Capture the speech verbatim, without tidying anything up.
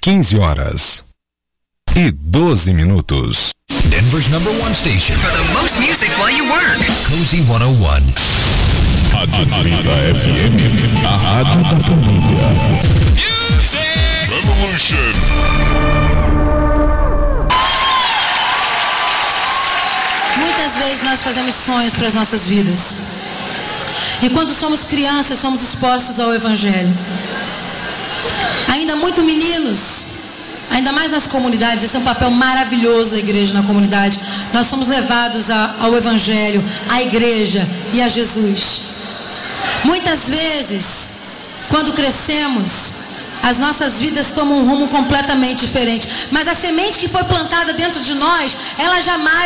quinze horas e doze minutos. Denver's number one station for the most music while you work. Cozy cento e um. Rádio Trinta F M, a rádio da família. Music Revolution. Muitas vezes nós fazemos sonhos para as nossas vidas. E quando somos crianças, somos expostos ao Evangelho. Ainda muito meninos, ainda mais nas comunidades, esse é um papel maravilhoso da igreja na comunidade. Nós somos levados a, ao Evangelho, à igreja e a Jesus. Muitas vezes, quando crescemos, as nossas vidas tomam um rumo completamente diferente. Mas a semente que foi plantada dentro de nós, ela jamais